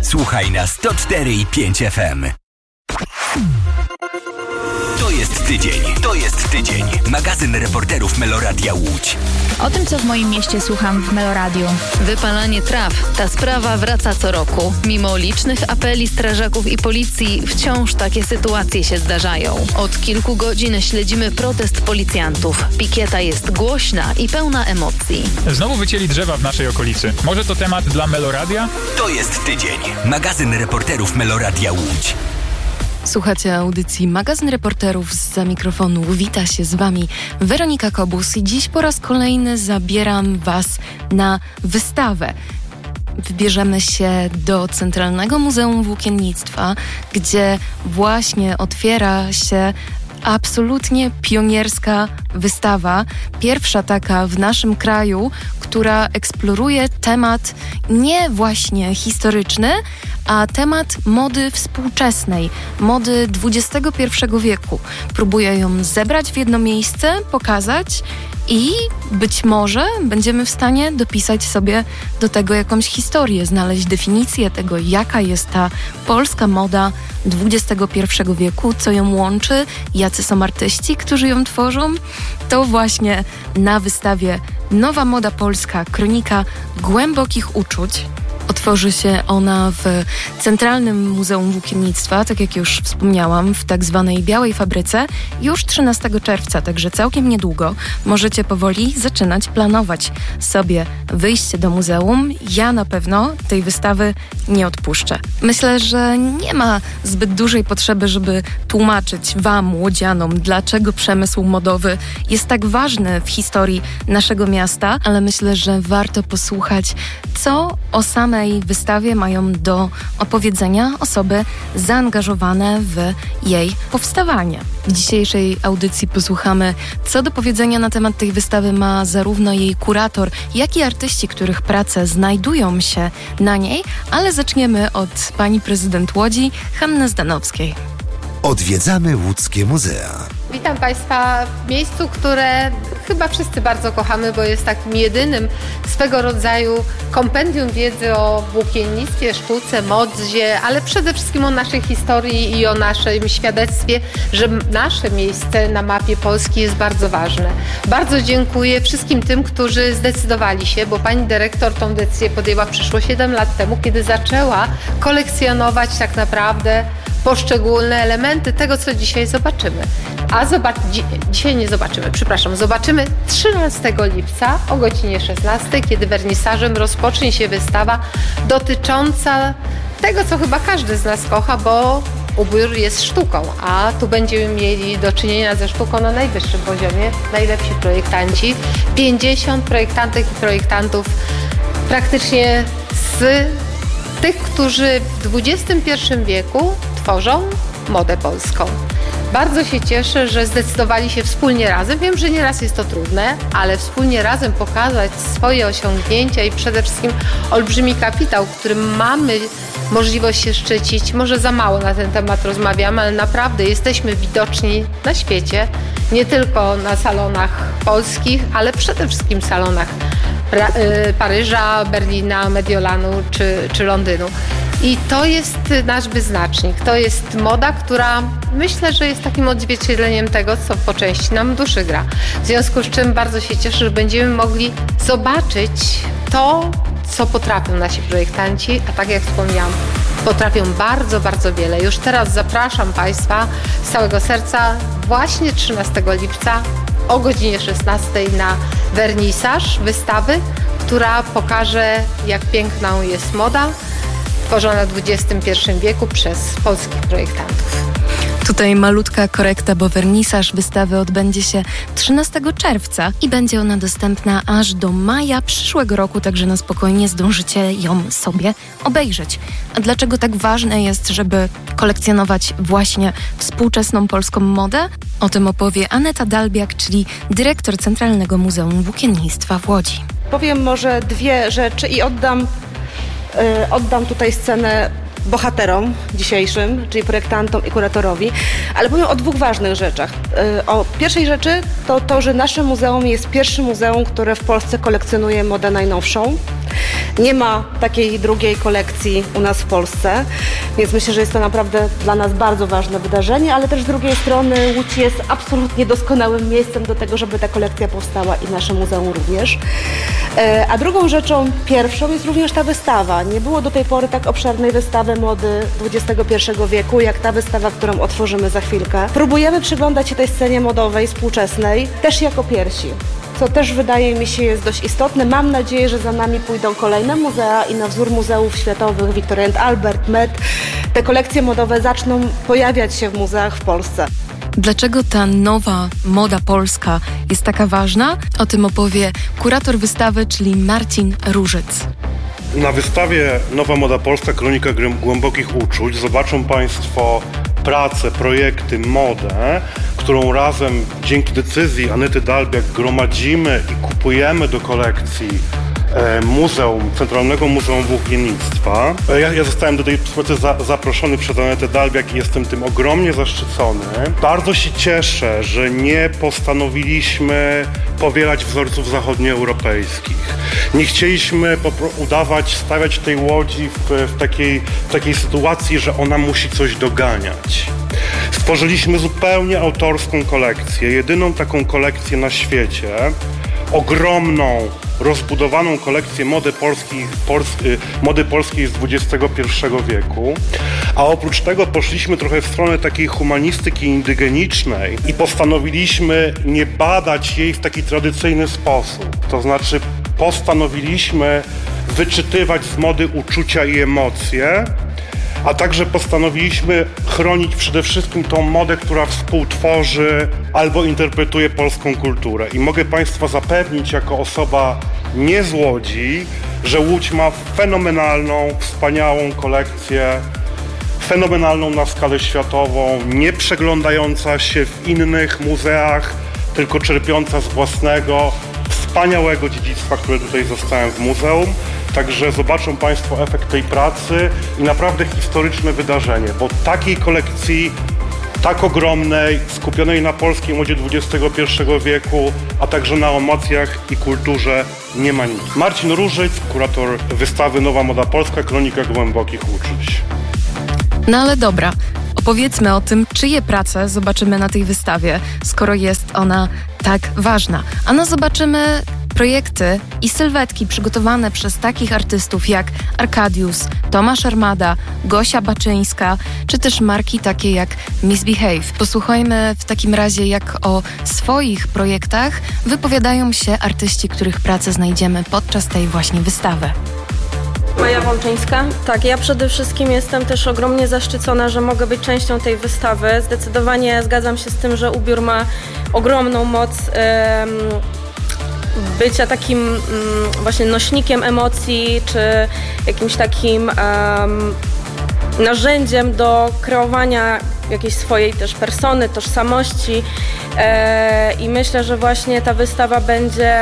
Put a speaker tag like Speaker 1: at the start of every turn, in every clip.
Speaker 1: Słuchaj na 104,5 FM. To jest tydzień. Magazyn reporterów Meloradia Łódź.
Speaker 2: O tym, co w moim mieście słucham w Meloradiu.
Speaker 3: Wypalanie traw. Ta sprawa wraca co roku. Mimo licznych apeli strażaków i policji, wciąż takie sytuacje się zdarzają. Od kilku godzin śledzimy protest policjantów. Pikieta jest głośna i pełna emocji.
Speaker 4: Znowu wycięli drzewa w naszej okolicy. Może to temat dla Meloradia?
Speaker 1: To jest tydzień. Magazyn reporterów Meloradia Łódź.
Speaker 5: Słuchacie audycji Magazyn Reporterów. Zza mikrofonu wita się z Wami Weronika Kobus i dziś po raz kolejny zabieram Was na wystawę. Wybierzemy się do Centralnego Muzeum Włókiennictwa, gdzie właśnie otwiera się absolutnie pionierska wystawa. Pierwsza taka w naszym kraju, która eksploruje temat nie właśnie historyczny, a temat mody współczesnej, mody XXI wieku. Próbuje ją zebrać w jedno miejsce, pokazać i być może będziemy w stanie dopisać sobie do tego jakąś historię, znaleźć definicję tego, jaka jest ta polska moda XXI wieku, co ją łączy, jacy są artyści, którzy ją tworzą. To właśnie na wystawie Nowa Moda Polska, kronika głębokich uczuć. Otworzy się ona w Centralnym Muzeum Włókiennictwa, tak jak już wspomniałam, w tak zwanej Białej Fabryce już 13 czerwca, także całkiem niedługo możecie powoli zaczynać planować sobie wyjście do muzeum. Ja na pewno tej wystawy nie odpuszczę. Myślę, że nie ma zbyt dużej potrzeby, żeby tłumaczyć Wam, łodzianom, dlaczego przemysł modowy jest tak ważny w historii naszego miasta, ale myślę, że warto posłuchać, co o samej wystawie mają do opowiedzenia osoby zaangażowane w jej powstawanie. W dzisiejszej audycji posłuchamy, co do powiedzenia na temat tej wystawy ma zarówno jej kurator, jak i artyści, których prace znajdują się na niej, ale zaczniemy od pani prezydent Łodzi, Hanny Zdanowskiej.
Speaker 6: Odwiedzamy łódzkie muzea.
Speaker 7: Witam Państwa w miejscu, które chyba wszyscy bardzo kochamy, bo jest takim jedynym swego rodzaju kompendium wiedzy o włókiennictwie, sztuce, modzie, ale przede wszystkim o naszej historii i o naszym świadectwie, że nasze miejsce na mapie Polski jest bardzo ważne. Bardzo dziękuję wszystkim tym, którzy zdecydowali się, bo pani dyrektor tą decyzję podjęła przyszło 7 lat temu, kiedy zaczęła kolekcjonować tak naprawdę poszczególne elementy tego, co dzisiaj zobaczymy. Dzisiaj nie zobaczymy, zobaczymy 13 lipca o godzinie 16, kiedy wernisażem rozpocznie się wystawa dotycząca tego, co chyba każdy z nas kocha, bo ubiór jest sztuką, a tu będziemy mieli do czynienia ze sztuką na najwyższym poziomie, najlepsi projektanci, 50 projektantek i projektantów praktycznie z tych, którzy w XXI wieku tworzą modę polską. Bardzo się cieszę, że zdecydowali się wspólnie razem. Wiem, że nieraz jest to trudne, ale wspólnie razem pokazać swoje osiągnięcia i przede wszystkim olbrzymi kapitał, którym mamy możliwość się szczycić. Może za mało na ten temat rozmawiamy, ale naprawdę jesteśmy widoczni na świecie, nie tylko na salonach polskich, ale przede wszystkim salonach Paryża, Berlina, Mediolanu czy Londynu. I to jest nasz wyznacznik, to jest moda, która myślę, że jest takim odzwierciedleniem tego, co po części nam w duszy gra. W związku z czym bardzo się cieszę, że będziemy mogli zobaczyć to, co potrafią nasi projektanci, a tak jak wspomniałam, potrafią bardzo, bardzo wiele. Już teraz zapraszam Państwa z całego serca właśnie 13 lipca o godzinie 16 na wernisaż wystawy, która pokaże, jak piękną jest moda tworzona w XXI wieku przez polskich projektantów.
Speaker 5: Tutaj malutka korekta, bo wernisaż wystawy odbędzie się 13 czerwca i będzie ona dostępna aż do maja przyszłego roku, także na spokojnie zdążycie ją sobie obejrzeć. A dlaczego tak ważne jest, żeby kolekcjonować właśnie współczesną polską modę? O tym opowie Aneta Dalbiak, czyli dyrektor Centralnego Muzeum Włókiennictwa w Łodzi.
Speaker 8: Powiem może dwie rzeczy i oddam tutaj scenę bohaterom dzisiejszym, czyli projektantom i kuratorowi, ale powiem o dwóch ważnych rzeczach. O pierwszej rzeczy to, że nasze muzeum jest pierwszym muzeum, które w Polsce kolekcjonuje modę najnowszą Nie ma takiej drugiej kolekcji u nas w Polsce, więc myślę, że jest to naprawdę dla nas bardzo ważne wydarzenie, ale też z drugiej strony Łódź jest absolutnie doskonałym miejscem do tego, żeby ta kolekcja powstała i nasze muzeum również. A drugą rzeczą, pierwszą, jest również ta wystawa. Nie było do tej pory tak obszernej wystawy mody XXI wieku, jak ta wystawa, którą otworzymy za chwilkę. Próbujemy przyglądać się tej scenie modowej, współczesnej, też jako pierwsi, co też wydaje mi się jest dość istotne. Mam nadzieję, że za nami pójdą kolejne muzea i na wzór muzeów światowych Victoria and Albert, Met, te kolekcje modowe zaczną pojawiać się w muzeach w Polsce.
Speaker 5: Dlaczego ta nowa moda polska jest taka ważna? O tym opowie kurator wystawy, czyli Marcin Różyc.
Speaker 9: Na wystawie Nowa Moda Polska, Kronika Głębokich Uczuć zobaczą Państwo pracę, projekty, modę, którą razem dzięki decyzji Anety Dalbiak gromadzimy i kupujemy do kolekcji Centralnego Muzeum Włókiennictwa. Ja zostałem do tej współpracy zaproszony przez Anetę Dalbiak i jestem tym ogromnie zaszczycony. Bardzo się cieszę, że nie postanowiliśmy powielać wzorców zachodnioeuropejskich. Nie chcieliśmy stawiać tej łodzi w takiej sytuacji, że ona musi coś doganiać. Stworzyliśmy zupełnie autorską kolekcję, jedyną taką kolekcję na świecie, ogromną, rozbudowaną kolekcję mody polskiej z XXI wieku, a oprócz tego poszliśmy trochę w stronę takiej humanistyki indygenicznej i postanowiliśmy nie badać jej w taki tradycyjny sposób. To znaczy postanowiliśmy wyczytywać z mody uczucia i emocje, a także postanowiliśmy chronić przede wszystkim tą modę, która współtworzy albo interpretuje polską kulturę. I mogę Państwa zapewnić jako osoba nie z Łodzi, że Łódź ma fenomenalną, wspaniałą kolekcję, fenomenalną na skalę światową, nie przeglądająca się w innych muzeach, tylko czerpiąca z własnego, wspaniałego dziedzictwa, które tutaj zostałem w muzeum. Także zobaczą Państwo efekt tej pracy i naprawdę historyczne wydarzenie, bo takiej kolekcji, tak ogromnej, skupionej na polskiej modzie XXI wieku, a także na emocjach i kulturze nie ma nic. Marcin Różyc, kurator wystawy Nowa Moda Polska, Kronika Głębokich Uczuć.
Speaker 5: No ale dobra, opowiedzmy o tym, czyje prace zobaczymy na tej wystawie, skoro jest ona tak ważna. A zobaczymy projekty i sylwetki przygotowane przez takich artystów jak Arkadius, Tomasz Armada, Gosia Baczyńska, czy też marki takie jak Misbehave. Posłuchajmy w takim razie, jak o swoich projektach wypowiadają się artyści, których pracę znajdziemy podczas tej właśnie wystawy.
Speaker 10: Maja Wączyńska. Tak, ja przede wszystkim jestem też ogromnie zaszczycona, że mogę być częścią tej wystawy. Zdecydowanie zgadzam się z tym, że ubiór ma ogromną moc bycia takim właśnie nośnikiem emocji, czy jakimś takim narzędziem do kreowania jakiejś swojej też persony, tożsamości i myślę, że właśnie ta wystawa będzie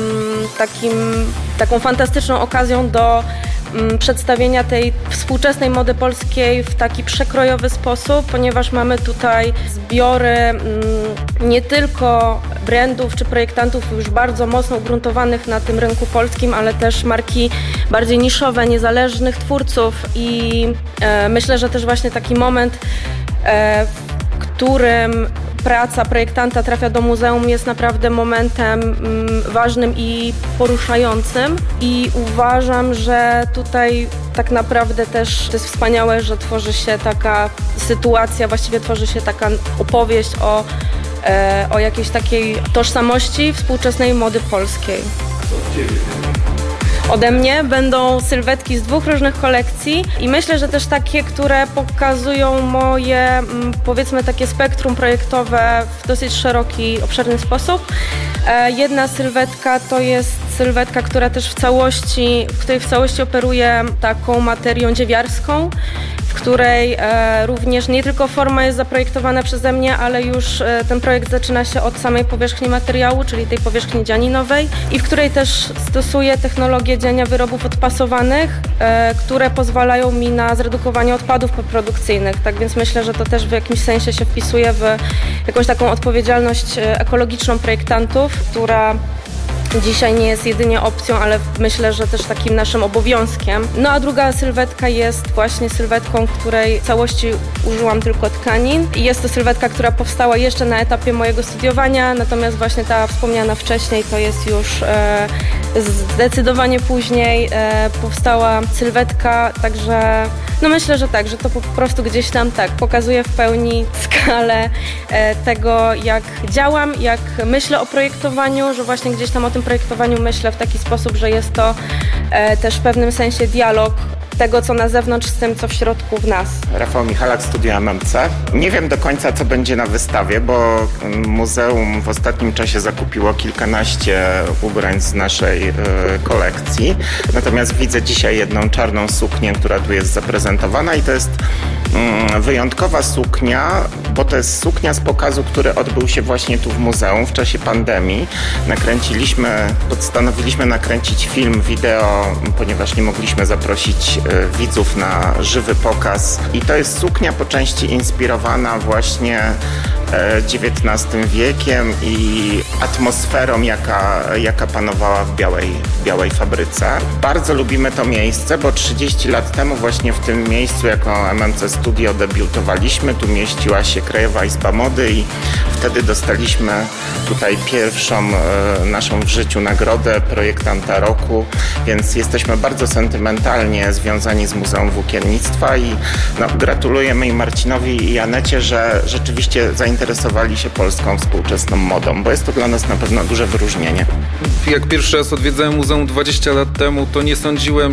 Speaker 10: taką fantastyczną okazją do przedstawienia tej współczesnej mody polskiej w taki przekrojowy sposób, ponieważ mamy tutaj zbiory nie tylko brandów czy projektantów już bardzo mocno ugruntowanych na tym rynku polskim, ale też marki bardziej niszowe, niezależnych twórców i myślę, że też właśnie taki moment, w którym praca projektanta trafia do muzeum, jest naprawdę momentem ważnym i poruszającym i uważam, że tutaj tak naprawdę też to jest wspaniałe, że tworzy się taka sytuacja, właściwie tworzy się taka opowieść o jakiejś takiej tożsamości współczesnej mody polskiej. Ode mnie będą sylwetki z 2 różnych kolekcji i myślę, że też takie, które pokazują moje, powiedzmy, takie spektrum projektowe w dosyć szeroki, obszerny sposób. Jedna sylwetka to jest sylwetka, która też w której w całości operuje taką materią dziewiarską, w której również nie tylko forma jest zaprojektowana przeze mnie, ale już ten projekt zaczyna się od samej powierzchni materiału, czyli tej powierzchni dzianinowej i w której też stosuję technologię dziania wyrobów odpasowanych, które pozwalają mi na zredukowanie odpadów poprodukcyjnych. Tak więc myślę, że to też w jakimś sensie się wpisuje w jakąś taką odpowiedzialność ekologiczną projektantów, która dzisiaj nie jest jedynie opcją, ale myślę, że też takim naszym obowiązkiem. No a druga sylwetka jest właśnie sylwetką, której w całości użyłam tylko tkanin. I jest to sylwetka, która powstała jeszcze na etapie mojego studiowania, natomiast właśnie ta wspomniana wcześniej to jest już zdecydowanie później powstała sylwetka, także no myślę, że tak, że to po prostu gdzieś tam tak pokazuje w pełni skalę tego, jak działam, jak myślę o projektowaniu, że właśnie gdzieś tam o tym projektowaniu myślę w taki sposób, że jest to też w pewnym sensie dialog tego, co na zewnątrz, z tym, co w środku w nas.
Speaker 11: Rafał Michalak, Studia MMC. Nie wiem do końca, co będzie na wystawie, bo muzeum w ostatnim czasie zakupiło kilkanaście ubrań z naszej kolekcji. Natomiast widzę dzisiaj jedną czarną suknię, która tu jest zaprezentowana i to jest wyjątkowa suknia, bo to jest suknia z pokazu, który odbył się właśnie tu w muzeum w czasie pandemii. Postanowiliśmy nakręcić film, wideo, ponieważ nie mogliśmy zaprosić widzów na żywy pokaz. I to jest suknia po części inspirowana właśnie XIX wiekiem i atmosferą, jaka panowała w białej fabryce. Bardzo lubimy to miejsce, bo 30 lat temu właśnie w tym miejscu jako MMC Studio debiutowaliśmy. Tu mieściła się Krajowa Izba Mody i wtedy dostaliśmy tutaj pierwszą naszą w życiu nagrodę projektanta roku, więc jesteśmy bardzo sentymentalnie związani z Muzeum Włókiennictwa i gratulujemy i Marcinowi i Anecie, że rzeczywiście zainteresowali się polską współczesną modą, bo jest to dla nas na pewno duże wyróżnienie.
Speaker 12: Jak pierwszy raz odwiedzałem muzeum 20 lat temu, to nie sądziłem,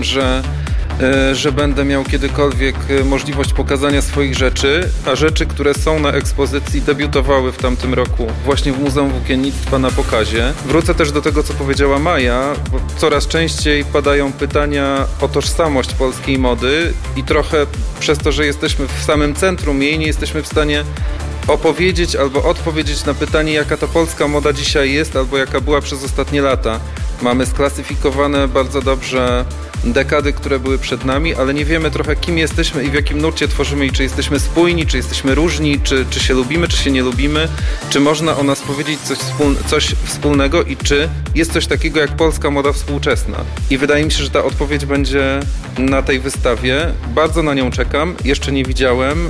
Speaker 12: że będę miał kiedykolwiek możliwość pokazania swoich rzeczy, a rzeczy, które są na ekspozycji, debiutowały w tamtym roku właśnie w Muzeum Włókiennictwa na pokazie. Wrócę też do tego, co powiedziała Maja, bo coraz częściej padają pytania o tożsamość polskiej mody i trochę przez to, że jesteśmy w samym centrum jej, nie jesteśmy w stanie opowiedzieć albo odpowiedzieć na pytanie, jaka ta polska moda dzisiaj jest albo jaka była przez ostatnie lata. Mamy sklasyfikowane bardzo dobrze dekady, które były przed nami, ale nie wiemy trochę, kim jesteśmy i w jakim nurcie tworzymy i czy jesteśmy spójni, czy jesteśmy różni, czy się lubimy, czy się nie lubimy, czy można o nas powiedzieć coś wspólnego i czy jest coś takiego jak polska moda współczesna. I wydaje mi się, że ta odpowiedź będzie na tej wystawie. Bardzo na nią czekam, jeszcze nie widziałem.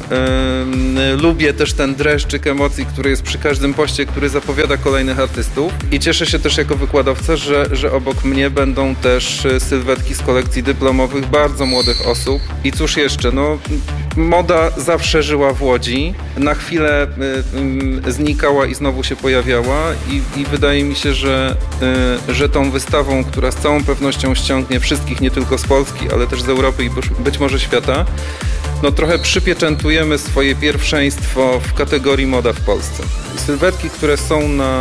Speaker 12: Lubię też ten dreszczyk emocji, który jest przy każdym poście, który zapowiada kolejnych artystów i cieszę się też jako wykładowca, że obok mnie będą też sylwetki z kolekcji dyplomowych bardzo młodych osób. I cóż jeszcze, moda zawsze żyła w Łodzi, na chwilę znikała i znowu się pojawiała i wydaje mi się, że tą wystawą, która z całą pewnością ściągnie wszystkich, nie tylko z Polski, ale też z Europy i być może świata, trochę przypieczętujemy swoje pierwszeństwo w kategorii moda w Polsce. Sylwetki, które są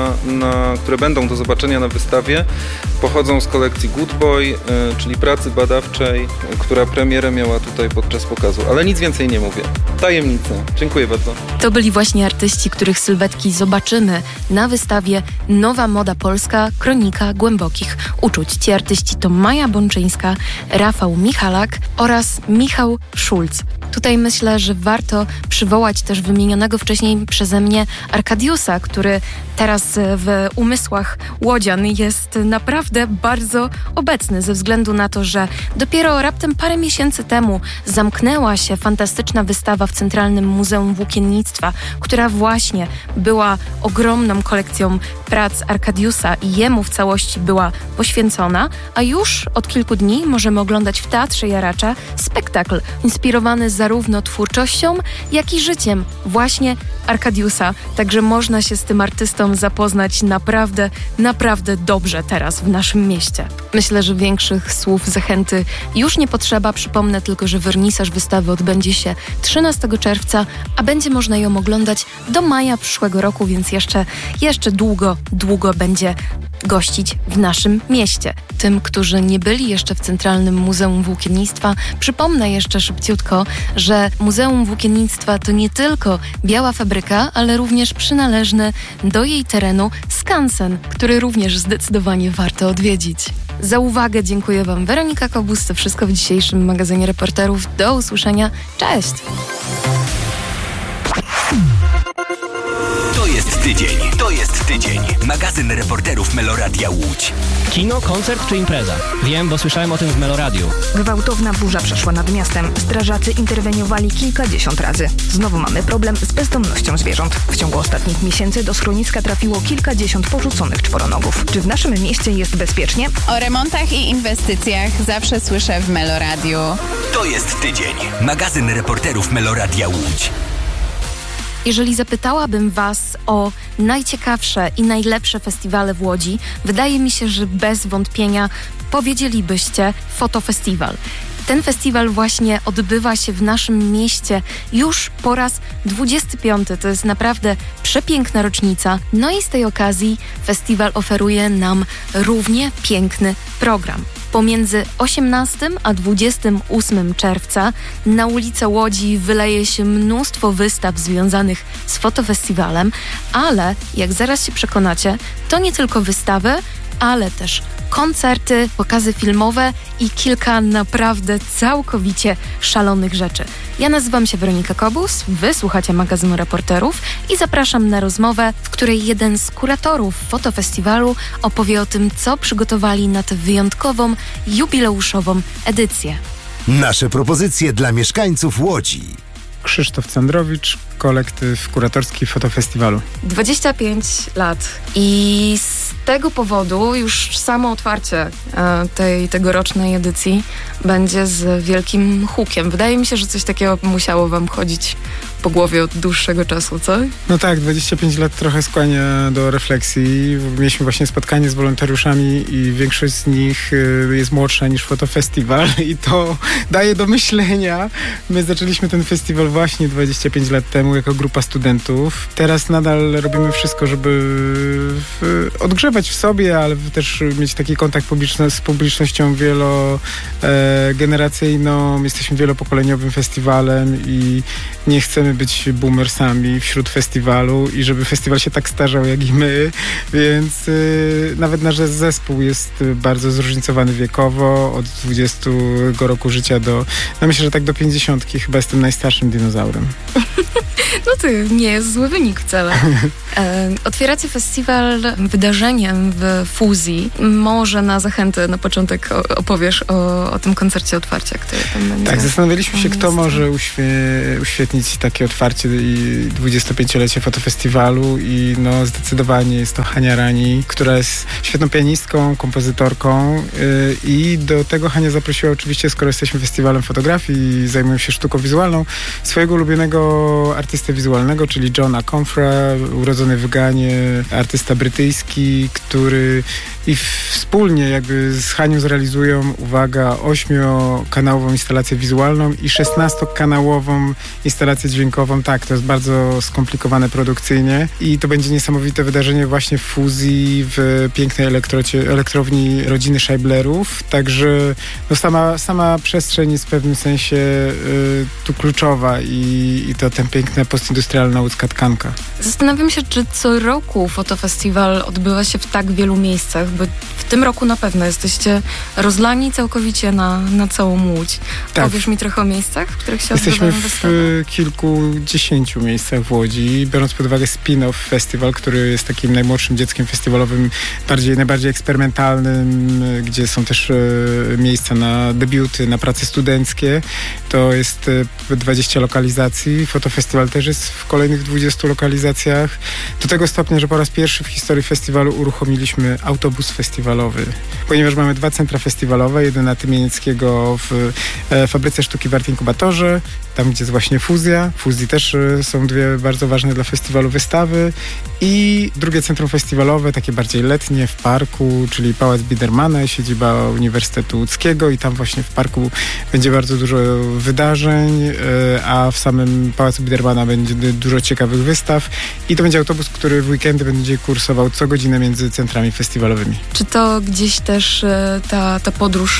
Speaker 12: które będą do zobaczenia na wystawie, pochodzą z kolekcji Good Boy, czyli pracy badawczej, która premierę miała tutaj podczas pokazu. Ale nic więcej nie mówię. Tajemnica. Dziękuję bardzo.
Speaker 5: To byli właśnie artyści, których sylwetki zobaczymy na wystawie Nowa Moda Polska, Kronika Głębokich Uczuć. Ci artyści to Maja Bączyńska, Rafał Michalak oraz Michał Szulc. Tutaj myślę, że warto przywołać też wymienionego wcześniej przeze mnie Arkadiusa, który teraz w umysłach łodzian jest naprawdę bardzo obecny ze względu na to, że dopiero raptem parę miesięcy temu zamknęła się fantastyczna wystawa w Centralnym Muzeum Włókiennictwa, która właśnie była ogromną kolekcją prac Arkadiusa i jemu w całości była poświęcona, a już od kilku dni możemy oglądać w Teatrze Jaracza spektakl inspirowany zarówno twórczością, jak i życiem właśnie Arkadiusa. Także można się z tym artystą zapoznać naprawdę, naprawdę dobrze teraz w naszym mieście. Myślę, że większych słów zachęty już nie potrzeba. Przypomnę tylko, że wernisaż wystawy odbędzie się 13 czerwca, a będzie można ją oglądać do maja przyszłego roku, więc jeszcze długo będzie gościć w naszym mieście. Tym, którzy nie byli jeszcze w Centralnym Muzeum Włókiennictwa, przypomnę jeszcze szybciutko, że Muzeum Włókiennictwa to nie tylko biała fabryka, ale również przynależny do jej terenu skansen, który również zdecydowanie warto odwiedzić. Za uwagę dziękuję Wam. Weronika Kobus, to wszystko w dzisiejszym magazynie reporterów. Do usłyszenia. Cześć!
Speaker 1: To jest tydzień. To jest tydzień. Magazyn reporterów Meloradia Łódź.
Speaker 13: Kino, koncert czy impreza? Wiem, bo słyszałem o tym w Meloradiu.
Speaker 14: Gwałtowna burza przeszła nad miastem. Strażacy interweniowali kilkadziesiąt razy. Znowu mamy problem z bezdomnością zwierząt. W ciągu ostatnich miesięcy do schroniska trafiło kilkadziesiąt porzuconych czworonogów. Czy w naszym mieście jest bezpiecznie?
Speaker 15: O remontach i inwestycjach zawsze słyszę w Meloradiu.
Speaker 1: To jest tydzień. Magazyn reporterów Meloradia Łódź.
Speaker 5: Jeżeli zapytałabym Was o najciekawsze i najlepsze festiwale w Łodzi, wydaje mi się, że bez wątpienia powiedzielibyście Fotofestiwal. Ten festiwal właśnie odbywa się w naszym mieście już po raz 25. To jest naprawdę przepiękna rocznica. No i z tej okazji festiwal oferuje nam równie piękny program. Pomiędzy 18 a 28 czerwca na ulicę Łodzi wyleje się mnóstwo wystaw związanych z fotofestiwalem, ale jak zaraz się przekonacie, to nie tylko wystawy, ale też koncerty, pokazy filmowe i kilka naprawdę całkowicie szalonych rzeczy. Ja nazywam się Weronika Kobus, wy słuchacie magazynu reporterów i zapraszam na rozmowę, w której jeden z kuratorów fotofestiwalu opowie o tym, co przygotowali na tę wyjątkową, jubileuszową edycję.
Speaker 6: Nasze propozycje dla mieszkańców Łodzi.
Speaker 16: Krzysztof Candrowicz, kolektyw kuratorski Fotofestiwalu.
Speaker 5: 25 lat i z tego powodu już samo otwarcie tej tegorocznej edycji będzie z wielkim hukiem. Wydaje mi się, że coś takiego musiało wam chodzić po głowie od dłuższego czasu, co?
Speaker 16: No tak, 25 lat trochę skłania do refleksji. Mieliśmy właśnie spotkanie z wolontariuszami i większość z nich jest młodsza niż Fotofestiwal i to daje do myślenia. My zaczęliśmy ten festiwal właśnie 25 lat temu jako grupa studentów. Teraz nadal robimy wszystko, żeby odgrzewać w sobie, ale też mieć taki kontakt z publicznością wielogeneracyjną. Jesteśmy wielopokoleniowym festiwalem i nie chcemy być boomersami wśród festiwalu i żeby festiwal się tak starzał jak i my, więc nawet nasz zespół jest bardzo zróżnicowany wiekowo, od 20 roku życia do, no myślę, że tak do 50. Chyba jestem najstarszym dinozaurem.
Speaker 5: No to nie jest zły wynik wcale. Otwieracie festiwal wydarzeniem w Fuzji. Może na zachętę na początek opowiesz o tym koncercie otwarcia, który tam będzie.
Speaker 16: Tak, zastanawialiśmy się, kto może uświetnić takie otwarcie i 25-lecie Fotofestiwalu i no zdecydowanie jest to Hania Rani, która jest świetną pianistką, kompozytorką i do tego Hania zaprosiła oczywiście, skoro jesteśmy festiwalem fotografii i zajmują się sztuką wizualną, swojego ulubionego artystę wizualnego, czyli Johna Comfra, urodzony w Ganie, artysta brytyjski, który i wspólnie jakby z Hanią zrealizują, uwaga, 8-kanałową instalację wizualną i 16-kanałową instalację dźwiękową. Tak, to jest bardzo skomplikowane produkcyjnie i to będzie niesamowite wydarzenie właśnie w Fuzji, w pięknej elektrowni rodziny Scheiblerów. Także no sama przestrzeń jest w pewnym sensie tu kluczowa i to ten piękna postindustrialna łódzka tkanka.
Speaker 5: Zastanawiam się, czy co roku Fotofestiwal odbywa się w tak wielu miejscach, bo w tym roku na pewno jesteście rozlani całkowicie na całą Łódź. Tak. Powiesz mi trochę o miejscach, w których się odbywają wystawy?
Speaker 16: Jesteśmy w kilkudziesięciu miejscach w Łodzi, biorąc pod uwagę Spin-Off Festival, który jest takim najmłodszym dzieckiem festiwalowym, najbardziej eksperymentalnym, gdzie są też miejsca na debiuty, na prace studenckie. To jest 20 lokalizacji. Fotofestiwal też jest w kolejnych 20 lokalizacjach. Do tego stopnia, że po raz pierwszy w historii festiwalu uruchomiliśmy autobus festiwalowy, ponieważ mamy 2 centra festiwalowe, jeden na Tymienieckiego w Fabryce Sztuki w Art Inkubatorze, tam gdzie jest właśnie Fuzja. W Fuzji też są 2 bardzo ważne dla festiwalu wystawy i drugie centrum festiwalowe, takie bardziej letnie w parku, czyli Pałac Biedermana, siedziba Uniwersytetu Łódzkiego i tam właśnie w parku będzie bardzo dużo wydarzeń, a w samym Pałacu Biedermana będzie dużo ciekawych wystaw i to będzie autobus, który w weekendy będzie kursował co godzinę między centrami festiwalowymi.
Speaker 5: Czy to gdzieś też ta podróż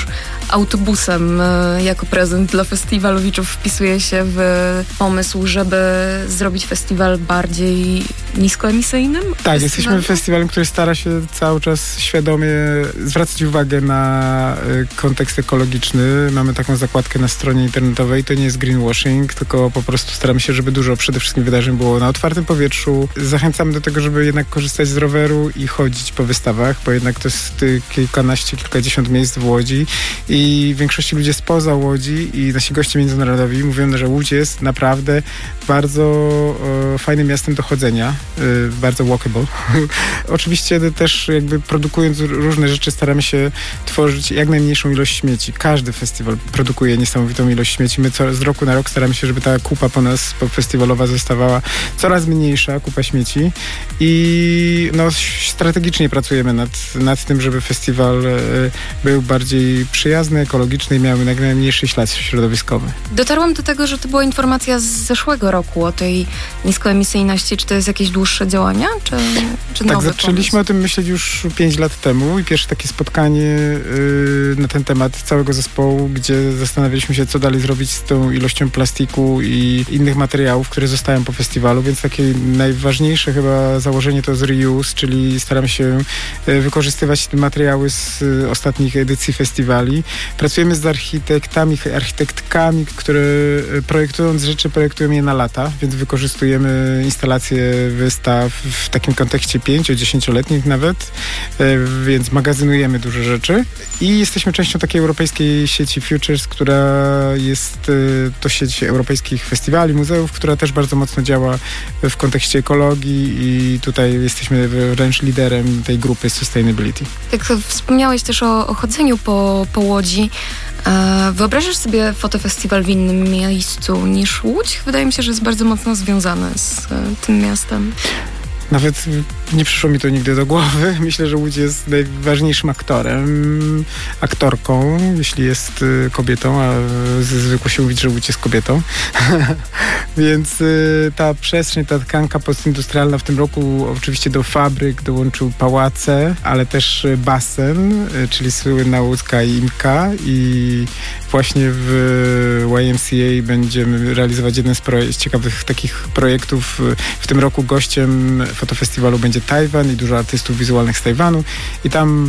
Speaker 5: autobusem jako prezent dla festiwalowiczów wpisuje się w pomysł, żeby zrobić festiwal bardziej niskoemisyjnym?
Speaker 16: Tak, jesteśmy festiwalem, który stara się cały czas świadomie zwracać uwagę na kontekst ekologiczny. Mamy taką zakładkę na stronie internetowej. To nie jest greenwashing, tylko po prostu staramy się, żeby dużo przede wszystkim wydarzeń było na otwartym powietrzu. Zachęcamy do tego, żeby jednak korzystać z roweru i chodzić po wystawach, bo jednak to jest kilkanaście, kilkadziesiąt miejsc w Łodzi i w większości ludzie spoza Łodzi i nasi goście międzynarodowi mówią, że Łódź jest naprawdę bardzo fajnym miastem do chodzenia, bardzo walkable. Oczywiście też jakby produkując różne rzeczy staramy się tworzyć jak najmniejszą ilość śmieci. Każdy festiwal produkuje niesamowitą ilość śmieci. My z roku na rok staramy się, żeby ta kupa po festiwalowa zostawała coraz mniejsza, kupa śmieci i strategicznie pracujemy nad tym, żeby festiwal był bardziej przyjazny, ekologiczny i miał jak najmniejszy ślad środowiskowy.
Speaker 5: Dotarłam do tego, że to była informacja z zeszłego roku o tej niskoemisyjności. Czy to jest jakieś dłuższe działania, czy
Speaker 16: tak,
Speaker 5: nowy
Speaker 16: zaczęliśmy
Speaker 5: pomysł?
Speaker 16: o tym myśleć już 5 lat temu i pierwsze takie spotkanie na ten temat całego zespołu, gdzie zastanawialiśmy się, co dalej zrobić z tą ilością plastiku i innych materiałów, które zostają po festiwalu, więc takie najważniejsze chyba założenie to jest reuse, czyli staramy się wykorzystywać te materiały z ostatnich edycji festiwali. Pracujemy z architektkami, które projektując rzeczy, projektują je na lata, więc wykorzystujemy instalacje wystaw w takim kontekście 5-10-letnich nawet, więc magazynujemy dużo rzeczy i jesteśmy częścią takiej europejskiej sieci Futures, która jest to sieć europejskich festiwali, muzeów, która też bardzo mocno działa w kontekście ekologii i tutaj jesteśmy wręcz liderem tej grupy Sustainability.
Speaker 5: Jak wspomniałeś też o chodzeniu po Łodzi, wyobrażasz sobie fotofestiwal w innym miejscu niż Łódź? Wydaje mi się, że jest bardzo mocno związany z tym miastem.
Speaker 16: Nawet nie przyszło mi to nigdy do głowy. Myślę, że Łódź jest najważniejszym aktorką, jeśli jest kobietą, a zwykło się mówić, że Łódź jest kobietą. Więc ta przestrzeń, ta tkanka postindustrialna w tym roku oczywiście do fabryk dołączył pałace, ale też basen, czyli słynna łódzka IMKA i właśnie w YMCA będziemy realizować jeden z ciekawych takich projektów. W tym roku gościem fotofestiwalu będzie Tajwan i dużo artystów wizualnych z Tajwanu i tam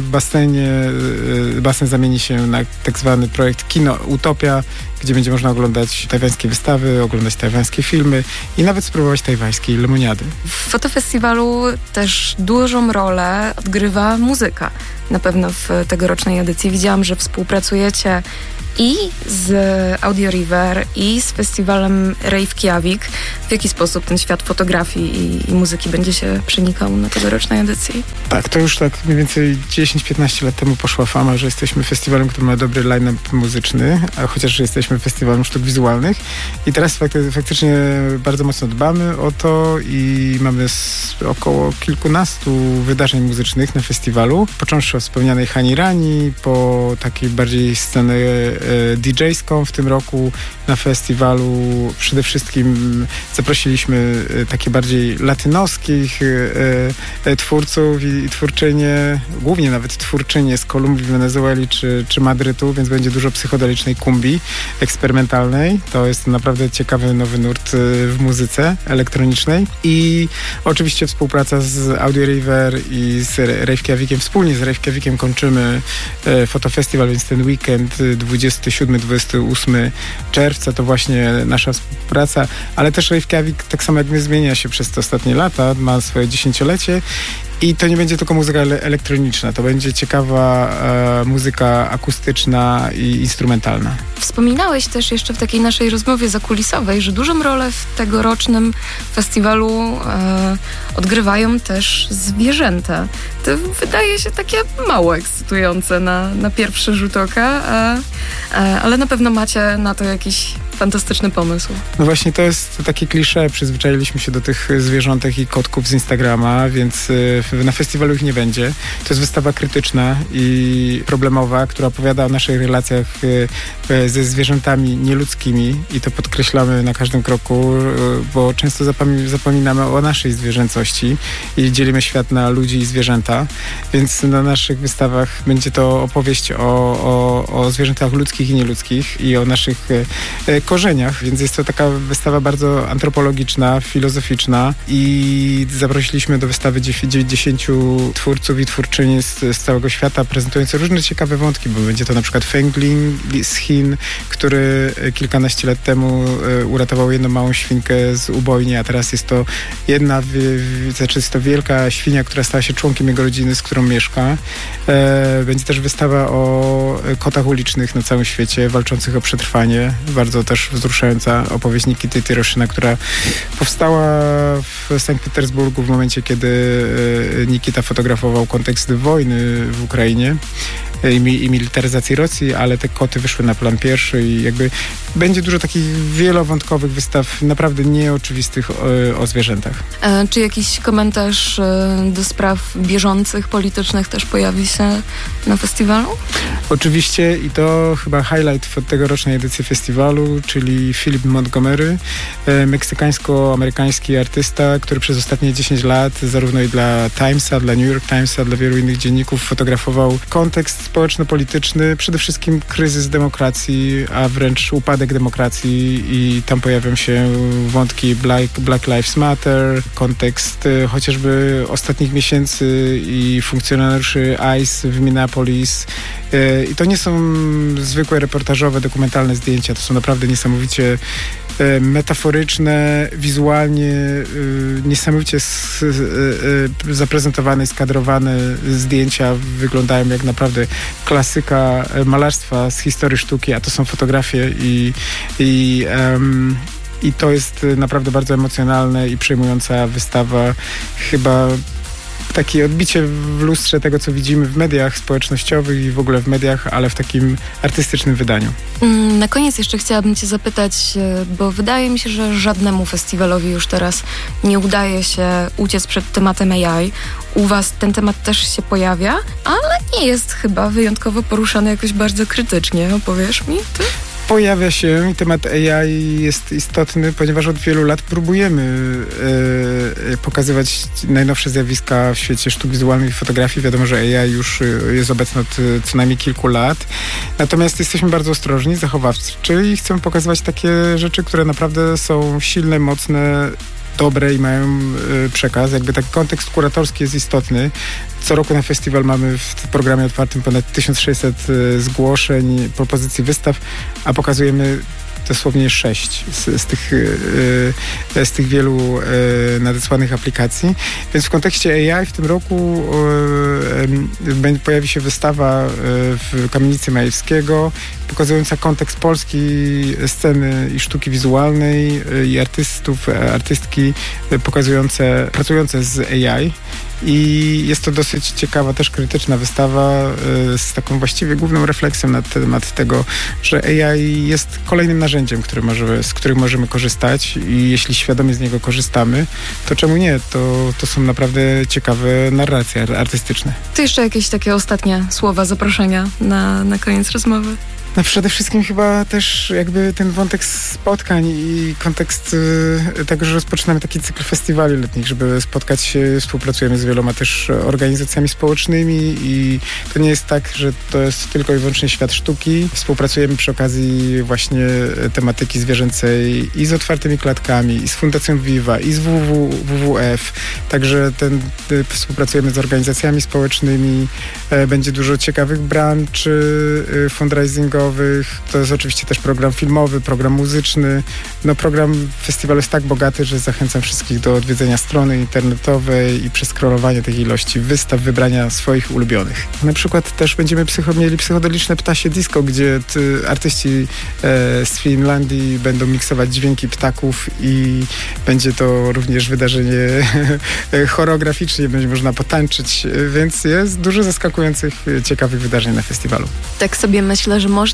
Speaker 16: basen zamieni się na tak zwany projekt Kino Utopia, gdzie będzie można oglądać tajwańskie wystawy, oglądać tajwańskie filmy i nawet spróbować tajwańskiej lemoniady.
Speaker 5: W fotofestiwalu też dużą rolę odgrywa muzyka. Na pewno w tegorocznej edycji widziałam, że współpracujecie i z Audio River, i z festiwalem Reykjavik. W jaki sposób ten świat fotografii i muzyki będzie się przenikał na tegorocznej edycji?
Speaker 16: Tak, to już tak mniej więcej 10-15 lat temu poszła fama, że jesteśmy festiwalem, który ma dobry line-up muzyczny, a chociaż jesteśmy festiwalem sztuk wizualnych. I teraz faktycznie bardzo mocno dbamy o to i mamy około kilkunastu wydarzeń muzycznych na festiwalu. Począwszy od wspomnianej Hani Rani, po takiej bardziej scenę DJ-ską w tym roku na festiwalu. Przede wszystkim zaprosiliśmy takie bardziej latynoskich twórców i twórczynie, głównie nawet twórczynie z Kolumbii, Wenezueli czy Madrytu, więc będzie dużo psychodelicznej kumbi eksperymentalnej. To jest naprawdę ciekawy nowy nurt w muzyce elektronicznej i oczywiście współpraca z Audio River i z Reykjavikiem. Wspólnie z Reykjavikiem kończymy fotofestiwal, więc ten weekend 27-28 czerwca to właśnie nasza współpraca, ale też Reykjavik, tak samo jak my, zmienia się przez te ostatnie lata, ma swoje 10-lecie i to nie będzie tylko muzyka elektroniczna, to będzie ciekawa muzyka akustyczna i instrumentalna.
Speaker 5: Wspominałeś też jeszcze w takiej naszej rozmowie zakulisowej, że dużą rolę w tegorocznym festiwalu odgrywają też zwierzęta. To wydaje się takie mało ekscytujące na pierwszy rzut oka, ale na pewno macie na to jakiś fantastyczny pomysł.
Speaker 16: No właśnie to jest takie klisze, przyzwyczailiśmy się do tych zwierzątek i kotków z Instagrama, więc na festiwalu ich nie będzie. To jest wystawa krytyczna i problemowa, która opowiada o naszych relacjach ze zwierzętami nieludzkimi i to podkreślamy na każdym kroku, bo często zapominamy o naszej zwierzęcości i dzielimy świat na ludzi i zwierzęta, więc na naszych wystawach będzie to opowieść o zwierzętach ludzkich i nieludzkich i o naszych korzeniach, więc jest to taka wystawa bardzo antropologiczna, filozoficzna i zaprosiliśmy do wystawy 10 twórców i twórczyni z całego świata, prezentujących różne ciekawe wątki, bo będzie to na przykład Feng Ling z Chin, który kilkanaście lat temu uratował jedną małą świnkę z ubojni, a teraz jest to jest to wielka świnia, która stała się członkiem jego rodziny, z którą mieszka. Będzie też wystawa o kotach ulicznych na całym świecie, walczących o przetrwanie. Bardzo też wzruszająca opowieść Nikity Tyroszyna, która powstała w Sankt Petersburgu w momencie, kiedy Nikita fotografował kontekst wojny w Ukrainie i militaryzacji Rosji, ale te koty wyszły na plan pierwszy i jakby będzie dużo takich wielowątkowych wystaw, naprawdę nieoczywistych o zwierzętach.
Speaker 5: Czy jakiś komentarz do spraw bieżących, politycznych też pojawi się na festiwalu?
Speaker 16: Oczywiście i to chyba highlight tegorocznej edycji festiwalu, czyli Philip Montgomery, meksykańsko-amerykański artysta, który przez ostatnie 10 lat zarówno i dla Timesa, dla New York Timesa, dla wielu innych dzienników fotografował kontekst społeczno-polityczny, przede wszystkim kryzys demokracji, a wręcz upadek demokracji i tam pojawią się wątki Black Lives Matter, kontekst chociażby ostatnich miesięcy i funkcjonariuszy ICE w Minneapolis. I to nie są zwykłe reportażowe, dokumentalne zdjęcia, to są naprawdę niesamowicie metaforyczne, wizualnie niesamowicie zaprezentowane i skadrowane zdjęcia wyglądają jak naprawdę klasyka malarstwa z historii sztuki, a to są fotografie i to jest naprawdę bardzo emocjonalne i przejmująca wystawa. Chyba takie odbicie w lustrze tego, co widzimy w mediach społecznościowych i w ogóle w mediach, ale w takim artystycznym wydaniu.
Speaker 5: Na koniec jeszcze chciałabym cię zapytać, bo wydaje mi się, że żadnemu festiwalowi już teraz nie udaje się uciec przed tematem AI. U was ten temat też się pojawia, ale nie jest chyba wyjątkowo poruszany jakoś bardzo krytycznie. Opowiesz mi ty?
Speaker 16: Pojawia się i temat AI jest istotny, ponieważ od wielu lat próbujemy pokazywać najnowsze zjawiska w świecie sztuk wizualnych i fotografii. Wiadomo, że AI już jest obecny od co najmniej kilku lat. Natomiast jesteśmy bardzo ostrożni, zachowawczy i chcemy pokazywać takie rzeczy, które naprawdę są silne, mocne, dobre i mają przekaz. Jakby taki kontekst kuratorski jest istotny. Co roku na festiwal mamy w programie otwartym ponad 1600 zgłoszeń, propozycji wystaw, a pokazujemy dosłownie 6 z tych wielu nadesłanych aplikacji. Więc w kontekście AI w tym roku pojawi się wystawa w Kamienicy Majewskiego pokazująca kontekst polskiej sceny i sztuki wizualnej i artystki pracujące z AI. I jest to dosyć ciekawa, też krytyczna wystawa z taką właściwie główną refleksją na temat tego, że AI jest kolejnym narzędziem, z którym możemy korzystać i jeśli świadomie z niego korzystamy, to czemu nie? To są naprawdę ciekawe narracje artystyczne.
Speaker 5: To jeszcze jakieś takie ostatnie słowa zaproszenia na koniec rozmowy?
Speaker 16: No przede wszystkim chyba też jakby ten wątek spotkań i kontekst tego, że rozpoczynamy taki cykl festiwali letnich, żeby spotkać się, współpracujemy z wieloma też organizacjami społecznymi i to nie jest tak, że to jest tylko i wyłącznie świat sztuki. Współpracujemy przy okazji właśnie tematyki zwierzęcej i z Otwartymi Klatkami, i z Fundacją Viva, i z WWF. Także współpracujemy z organizacjami społecznymi. Będzie dużo ciekawych branż fundraisingowych. To jest oczywiście też program filmowy, program muzyczny. No program festiwalu jest tak bogaty, że zachęcam wszystkich do odwiedzenia strony internetowej i przeskrolowania tej ilości wystaw, wybrania swoich ulubionych. Na przykład też będziemy mieli psychodeliczne ptasie disco, gdzie artyści z Finlandii będą miksować dźwięki ptaków i będzie to również wydarzenie choreograficznie, będzie można potańczyć, więc jest dużo zaskakujących, ciekawych wydarzeń na festiwalu.
Speaker 5: Tak sobie myślę, że można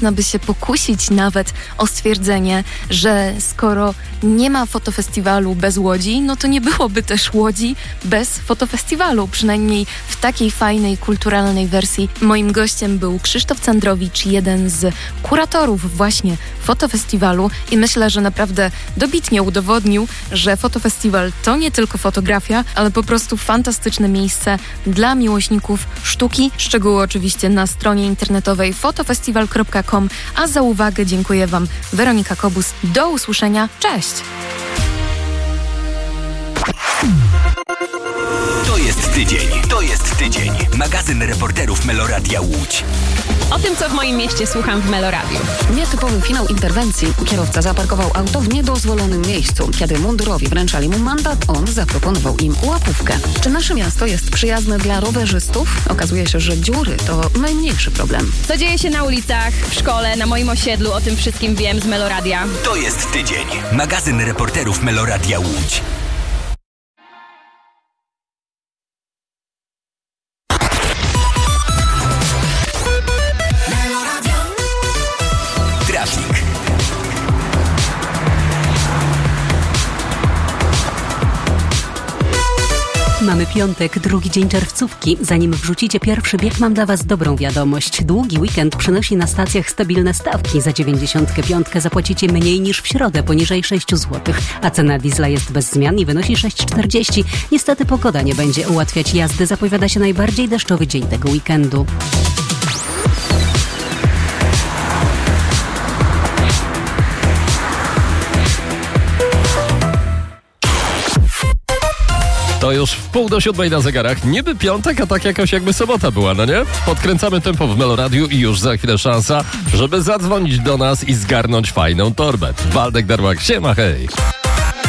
Speaker 5: można by się pokusić nawet o stwierdzenie, że skoro nie ma fotofestiwalu bez Łodzi, no to nie byłoby też Łodzi bez fotofestiwalu, przynajmniej w takiej fajnej, kulturalnej wersji. Moim gościem był Krzysztof Candrowicz, jeden z kuratorów właśnie fotofestiwalu i myślę, że naprawdę dobitnie udowodnił, że fotofestiwal to nie tylko fotografia, ale po prostu fantastyczne miejsce dla miłośników sztuki. Szczegóły oczywiście na stronie internetowej fotofestiwal.com, a za uwagę dziękuję Wam, Weronika Kobus. Do usłyszenia. Cześć!
Speaker 1: To jest tydzień. Magazyn reporterów Meloradia Łódź.
Speaker 17: O tym, co w moim mieście słucham w Meloradiu.
Speaker 18: Nietypowy finał interwencji. Kierowca zaparkował auto w niedozwolonym miejscu. Kiedy mundurowi wręczali mu mandat, on zaproponował im łapówkę. Czy nasze miasto jest przyjazne dla rowerzystów? Okazuje się, że dziury to najmniejszy problem.
Speaker 17: Co dzieje się na ulicach, w szkole, na moim osiedlu, o tym wszystkim wiem z Meloradia.
Speaker 1: To jest tydzień. Magazyn reporterów Meloradia Łódź.
Speaker 19: Mamy piątek, drugi dzień czerwcówki. Zanim wrzucicie pierwszy bieg, mam dla Was dobrą wiadomość. Długi weekend przynosi na stacjach stabilne stawki. Za 95 zapłacicie mniej niż w środę, poniżej 6 zł. A cena diesla jest bez zmian i wynosi 6,40. Niestety pogoda nie będzie ułatwiać jazdy. Zapowiada się najbardziej deszczowy dzień tego weekendu.
Speaker 20: To już 6:30 na zegarach. Niby piątek, a tak jakoś jakby sobota była, no nie? Podkręcamy tempo w Meloradiu i już za chwilę szansa, żeby zadzwonić do nas i zgarnąć fajną torbę. Waldek Darłak, siema, hej!